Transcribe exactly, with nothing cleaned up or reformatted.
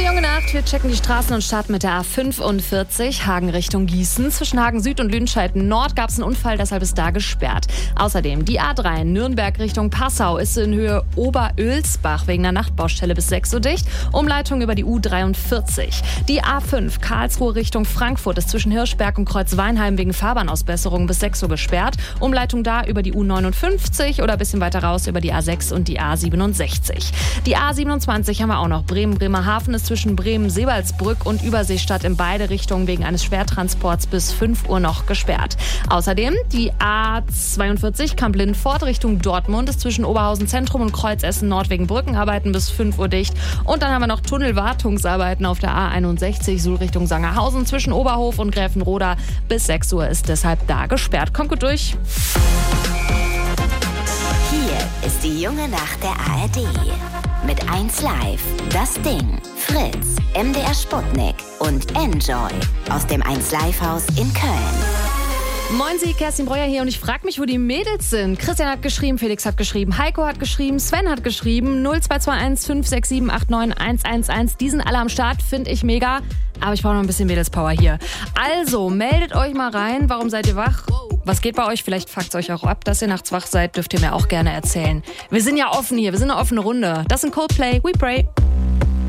Junge Nacht, wir checken die Straßen und starten mit der A fünfundvierzig, Hagen Richtung Gießen. Zwischen Hagen Süd und Lüdenscheid Nord gab es einen Unfall, deshalb ist da gesperrt. Außerdem die A drei Nürnberg Richtung Passau ist in Höhe Oberölsbach wegen einer Nachtbaustelle bis sechs Uhr dicht. Umleitung über die U dreiundvierzig. Die A fünf Karlsruhe Richtung Frankfurt ist zwischen Hirschberg und Kreuzweinheim wegen Fahrbahnausbesserung bis sechs Uhr gesperrt. Umleitung da über die U neunundfünfzig oder ein bisschen weiter raus über die A sechs und die A siebenundsechzig. Die A siebenundzwanzig haben wir auch noch. Bremen-Bremerhaven ist zwischen Bremen-Sebalsbrück und Überseestadt in beide Richtungen wegen eines Schwertransports bis fünf Uhr noch gesperrt. Außerdem die A zweiundvierzig Kamp-Lindfort Richtung Dortmund ist zwischen Oberhausen Zentrum und Kreuzessen Nord wegen Brückenarbeiten bis fünf Uhr dicht. Und dann haben wir noch Tunnelwartungsarbeiten auf der A einundsechzig Suhl Richtung Sangerhausen zwischen Oberhof und Gräfenroda bis sechs Uhr ist deshalb da gesperrt. Kommt gut durch. Hier ist die junge Nacht der A R D. Mit eins Live, Das Ding, Fritz, M D R Sputnik und Enjoy aus dem eins Live Haus in Köln. Moin Sie, Kerstin Breuer hier und ich frage mich, wo die Mädels sind. Christian hat geschrieben, Felix hat geschrieben, Heiko hat geschrieben, Sven hat geschrieben, null zwei zwei eins fünf sechs sieben acht neun eins eins eins. Die sind alle am Start, finde ich mega. Aber ich brauche noch ein bisschen Mädelspower hier. Also, meldet euch mal rein. Warum seid ihr wach? Was geht bei euch? Vielleicht fuckt's euch auch ab, dass ihr nachts wach seid. Dürft ihr mir auch gerne erzählen. Wir sind ja offen hier. Wir sind eine offene Runde. Das sind Coldplay. We Pray.